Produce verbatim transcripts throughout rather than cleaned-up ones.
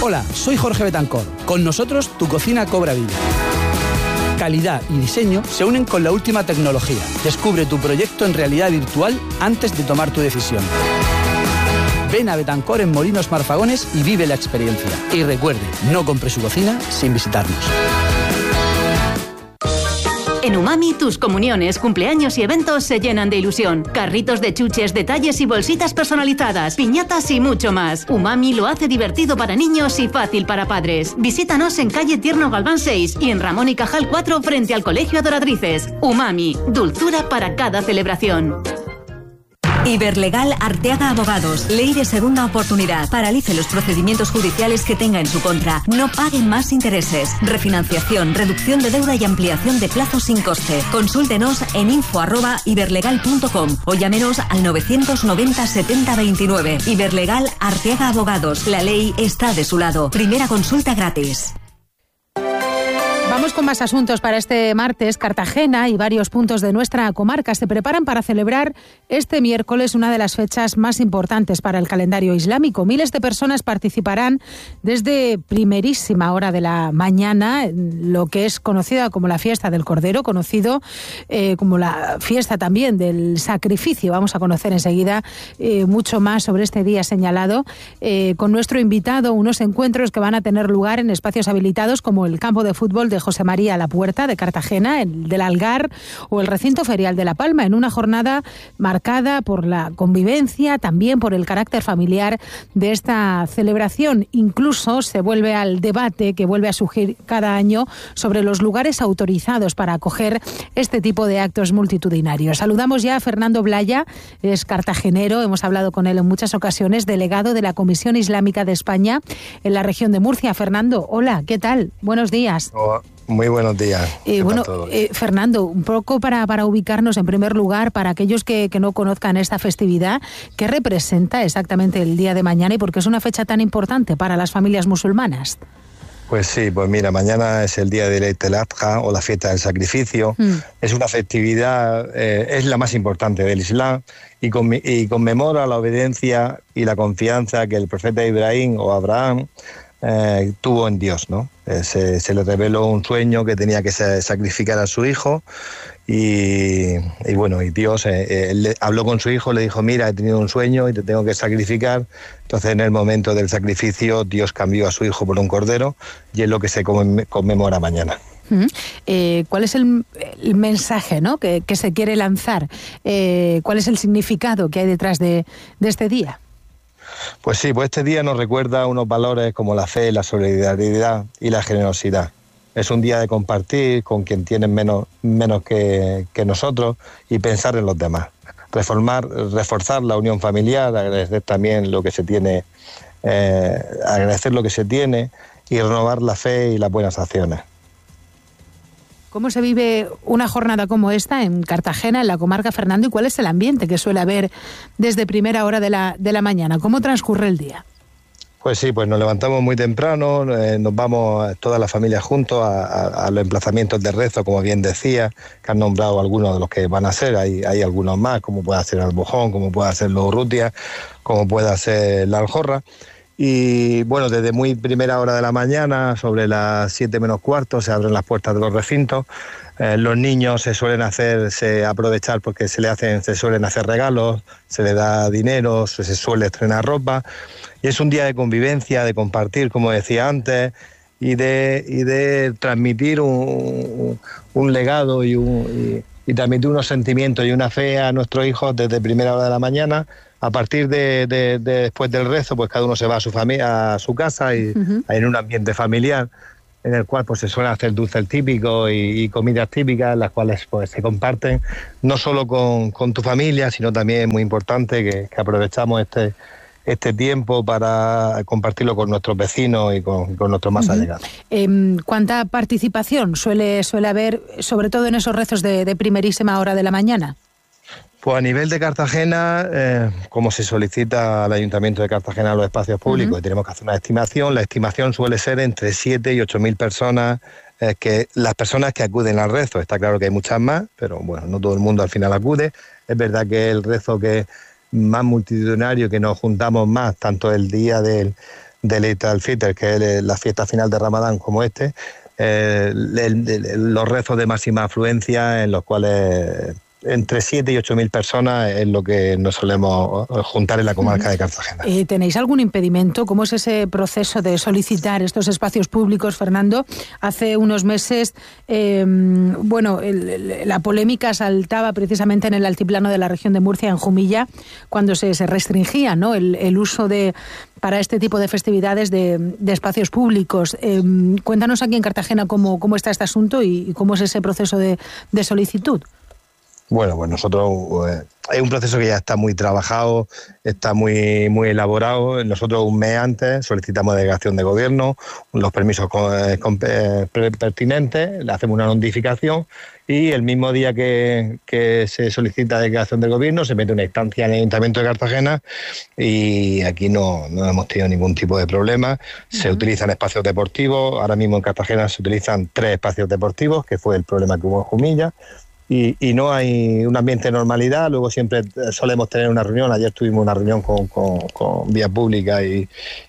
Hola, soy Jorge Betancor. Con nosotros tu cocina cobra vida. Calidad y diseño se unen con la última tecnología. Descubre tu proyecto en realidad virtual antes de tomar tu decisión. Ven a Betancor en Molinos Marfagones y vive la experiencia. Y recuerde, no compre su cocina sin visitarnos. En Umami, tus comuniones, cumpleaños y eventos se llenan de ilusión. Carritos de chuches, detalles y bolsitas personalizadas, piñatas y mucho más. Umami lo hace divertido para niños y fácil para padres. Visítanos en calle Tierno Galván seis y en Ramón y Cajal cuatro frente al Colegio Adoratrices. Umami, dulzura para cada celebración. Iberlegal Arteaga Abogados. Ley de segunda oportunidad. Paralice los procedimientos judiciales que tenga en su contra. No pague más intereses. Refinanciación, reducción de deuda y ampliación de plazos sin coste. Consúltenos en info arroba iberlegal punto com o llámenos al novecientos noventa setenta veintinueve. Iberlegal Arteaga Abogados. La ley está de su lado. Primera consulta gratis. Vamos con más asuntos para este martes. Cartagena y varios puntos de nuestra comarca se preparan para celebrar este miércoles una de las fechas más importantes para el calendario islámico. Miles de personas participarán desde primerísima hora de la mañana en lo que es conocida como la fiesta del Cordero, conocido eh, como la fiesta también del sacrificio. Vamos a conocer enseguida eh, mucho más sobre este día señalado eh, con nuestro invitado, unos encuentros que van a tener lugar en espacios habilitados como el campo de fútbol de José María La Puerta de Cartagena, el del Algar o el recinto ferial de La Palma, en una jornada marcada por la convivencia, también por el carácter familiar de esta celebración. Incluso se vuelve al debate que vuelve a surgir cada año sobre los lugares autorizados para acoger este tipo de actos multitudinarios. Saludamos ya a Fernando Blaya, es cartagenero, hemos hablado con él en muchas ocasiones, delegado de la Comisión Islámica de España en la región de Murcia. Fernando, hola, ¿qué tal? Buenos días. Oh, muy buenos días. Eh, bueno, eh, Fernando, un poco para, para ubicarnos en primer lugar, para aquellos que, que no conozcan esta festividad, ¿qué representa exactamente el día de mañana y por qué es una fecha tan importante para las familias musulmanas? Pues sí, pues mira, mañana es el día de Eid el-Adha o la fiesta del sacrificio. Mm. Es una festividad, eh, es la más importante del Islam y, con, y conmemora la obediencia y la confianza que el profeta Ibrahim o Abraham Eh, tuvo en Dios, ¿no? Eh, se, se le reveló un sueño que tenía que sacrificar a su hijo y, y bueno, y Dios eh, eh, le, habló con su hijo, le dijo, mira, he tenido un sueño y te tengo que sacrificar. Entonces en el momento del sacrificio Dios cambió a su hijo por un cordero y es lo que se conmemora mañana. Uh-huh. Eh, ¿Cuál es el, el mensaje, ¿no? que, que se quiere lanzar? Eh, ¿Cuál es el significado que hay detrás de, de este día? Pues sí, pues este día nos recuerda unos valores como la fe, la solidaridad y la generosidad. Es un día de compartir con quien tiene menos, menos que, que nosotros y pensar en los demás. Reformar, reforzar la unión familiar, agradecer también lo que se tiene, eh, agradecer lo que se tiene y renovar la fe y las buenas acciones. ¿Cómo se vive una jornada como esta en Cartagena, en la comarca, Fernando? ¿Y cuál es el ambiente que suele haber desde primera hora de la, de la mañana? ¿Cómo transcurre el día? Pues sí, pues nos levantamos muy temprano, eh, nos vamos todas las familias juntos a, a, a los emplazamientos de rezo, como bien decía, que han nombrado algunos de los que van a ser, hay, hay algunos más, como puede ser Albojón, como puede ser Los Urrutia, como puede ser La Aljorra. Y bueno, desde muy primera hora de la mañana, sobre las siete menos cuarto, se abren las puertas de los recintos. Eh, los niños se suelen hacer, se aprovechar porque se le hacen, se suelen hacer regalos, se les da dinero, se, se suele estrenar ropa. Y es un día de convivencia, de compartir, como decía antes, y de, y de transmitir un, un legado y, un, y, y transmitir unos sentimientos y una fe a nuestros hijos desde primera hora de la mañana. A partir de, de, de después del rezo, pues cada uno se va a su familia, a su casa y uh-huh. en un ambiente familiar en el cual pues se suelen hacer dulces típicos y, y comidas típicas, las cuales pues se comparten no solo con, con tu familia, sino también es muy importante que, que aprovechamos este este tiempo para compartirlo con nuestros vecinos y con, con nuestros más uh-huh. allegados. Eh, ¿Cuánta participación suele suele haber, sobre todo en esos rezos de, de primerísima hora de la mañana? Pues a nivel de Cartagena, eh, como se solicita al Ayuntamiento de Cartagena los espacios públicos, uh-huh. y tenemos que hacer una estimación, la estimación suele ser entre siete y ocho mil personas, eh, que las personas que acuden al rezo. Está claro que hay muchas más, pero bueno, no todo el mundo al final acude. Es verdad que el rezo que es más multitudinario, que nos juntamos más, tanto el día del, del Eid al-Fitr, que es la fiesta final de Ramadán como este, eh, el, el, los rezos de máxima afluencia en los cuales entre siete y ocho mil personas es lo que nos solemos juntar en la comarca de Cartagena. Eh, ¿Tenéis algún impedimento? ¿Cómo es ese proceso de solicitar estos espacios públicos, Fernando? Hace unos meses, eh, bueno, el, el, la polémica saltaba precisamente en el altiplano de la región de Murcia, en Jumilla, cuando se, se restringía, ¿no?, el, el uso de para este tipo de festividades de, de espacios públicos. Eh, cuéntanos aquí en Cartagena cómo, cómo está este asunto y, y cómo es ese proceso de, de solicitud. Bueno, pues nosotros, eh, es un proceso que ya está muy trabajado, está muy muy elaborado. Nosotros un mes antes solicitamos delegación de gobierno, los permisos con, con, eh, pertinentes, le hacemos una notificación y el mismo día que, que se solicita delegación del gobierno se mete una instancia en el Ayuntamiento de Cartagena y aquí no, no hemos tenido ningún tipo de problema. Se uh-huh. utilizan espacios deportivos, ahora mismo en Cartagena se utilizan tres espacios deportivos, que fue el problema que hubo en Jumilla. Y, y no hay un ambiente de normalidad. Luego siempre solemos tener una reunión. Ayer tuvimos una reunión con, con, con Vía Pública y,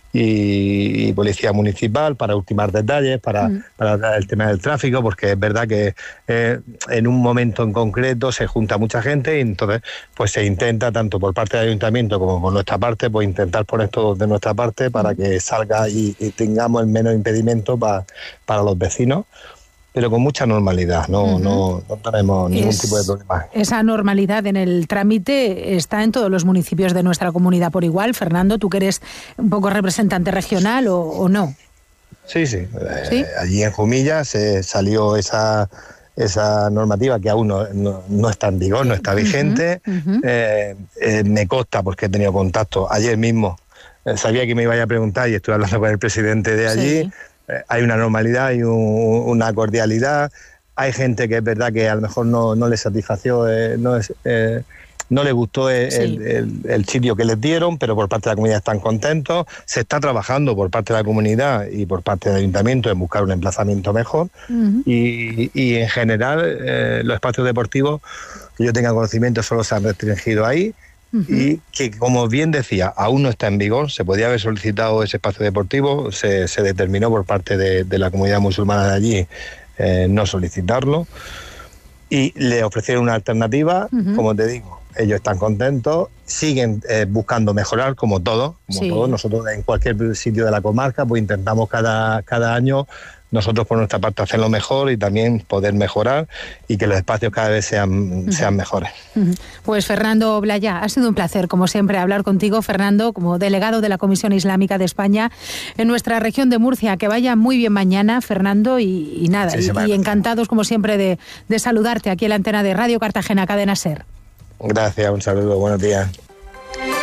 y, y Policía Municipal para ultimar detalles, para, mm. para el tema del tráfico, porque es verdad que eh, en un momento en concreto se junta mucha gente y entonces pues se intenta, tanto por parte del Ayuntamiento como por nuestra parte, pues intentar poner todo de nuestra parte para que salga y, y tengamos el menos impedimento para, para los vecinos, pero con mucha normalidad, no, uh-huh. no, no tenemos ningún es, tipo de problema. Esa normalidad en el trámite está en todos los municipios de nuestra comunidad por igual. Fernando, ¿tú que eres un poco representante regional o, o no? Sí, sí. ¿Sí? Eh, allí en Jumilla se salió esa, esa normativa que aún no, no, no está en vigor, no está vigente. Uh-huh, uh-huh. Eh, eh, me consta, porque he tenido contacto ayer mismo. Eh, sabía que me iba a preguntar y estuve hablando con el presidente de allí. Sí. Hay una normalidad, hay un, una cordialidad, hay gente que es verdad que a lo mejor no, no les satisfació, eh, no, es, eh, no les gustó el, sí. el, el, el sitio que les dieron, pero por parte de la comunidad están contentos. Se está trabajando por parte de la comunidad y por parte del ayuntamiento en buscar un emplazamiento mejor. Uh-huh. y, y en general eh, los espacios deportivos, que yo tenga conocimiento, solo se han restringido ahí. Uh-huh. Y que, como bien decía, aún no está en vigor. Se podía haber solicitado ese espacio deportivo, se, se determinó por parte de, de la comunidad musulmana de allí eh, no solicitarlo y le ofrecieron una alternativa. Uh-huh. Como te digo, ellos están contentos, siguen eh, buscando mejorar, como todos, como sí. todos. Nosotros en cualquier sitio de la comarca pues intentamos cada, cada año nosotros por nuestra parte hacerlo mejor y también poder mejorar y que los espacios cada vez sean, uh-huh. sean mejores. Uh-huh. Pues Fernando Blaya, ha sido un placer como siempre hablar contigo, Fernando, como delegado de la Comisión Islámica de España en nuestra región de Murcia. Que vaya muy bien mañana, Fernando, y, y nada, sí, y, y encantados como siempre de, de saludarte aquí en la antena de Radio Cartagena, Cadena SER. Gracias, un saludo, buenos días.